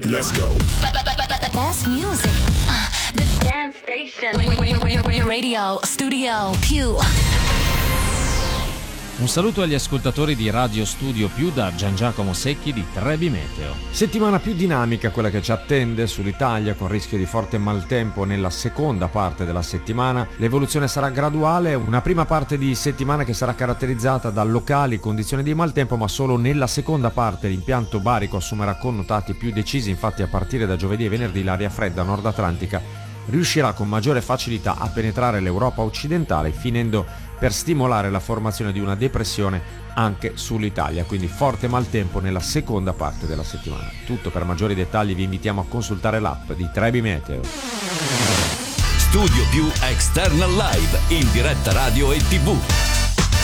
Let's go. Best music. The Dance Station. Radio, Studio, Più. Un saluto agli ascoltatori di Radio Studio Più da Gian Giacomo Secchi di Trebi Meteo. Settimana più dinamica quella che ci attende sull'Italia, con rischio di forte maltempo nella seconda parte della settimana. L'evoluzione sarà graduale, una prima parte di settimana che sarà caratterizzata da locali condizioni di maltempo, ma solo nella seconda parte l'impianto barico assumerà connotati più decisi. Infatti a partire da giovedì e venerdì l'aria fredda nord atlantica riuscirà con maggiore facilità a penetrare l'Europa occidentale, finendo per stimolare la formazione di una depressione anche sull'Italia, quindi forte maltempo nella seconda parte della settimana. Tutto. Per maggiori dettagli vi invitiamo a consultare l'app di Trebi Meteo. Studio Più External Live in diretta radio e TV.